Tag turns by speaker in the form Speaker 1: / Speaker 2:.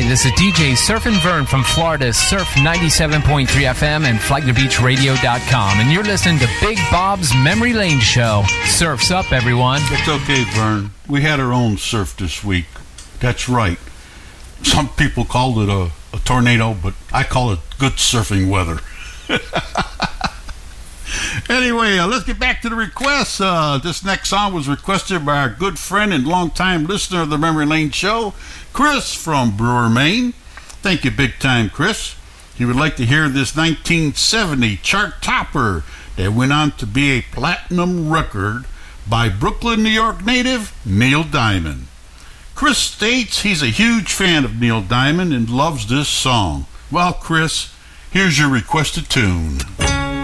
Speaker 1: Hi, this is DJ Surfin' Vern from Florida's Surf 97.3 FM and FlaglerBeachRadio.com, and you're listening to Big Bob's Memory Lane Show. Surf's up, everyone.
Speaker 2: It's okay, Vern. We had our own surf this week. That's right. Some people called it a tornado, but I call it good surfing weather. Anyway, let's get back to the requests. This next song was requested by our good friend and longtime listener of the Memory Lane Show, Chris from Brewer, Maine. Thank you big time, Chris. He would like to hear this 1970 chart topper that went on to be a platinum record by Brooklyn, New York native Neil Diamond. Chris states he's a huge fan of Neil Diamond and loves this song. Well, Chris, here's your requested tune.